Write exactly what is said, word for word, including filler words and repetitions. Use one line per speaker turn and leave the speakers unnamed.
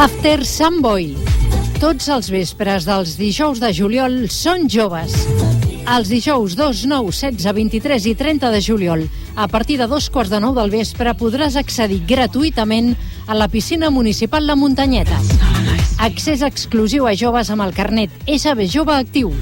After Sant Boi. Tots els vespres dels dijous de juliol són joves. Els dijous dos, nou, setze, vint-i-tres i trenta de juliol, a partir de dos quarts de nou del vespre, podràs accedir gratuïtament a la piscina municipal La Muntanyeta. Accés exclusiu a joves amb el carnet S B Jove Actiu.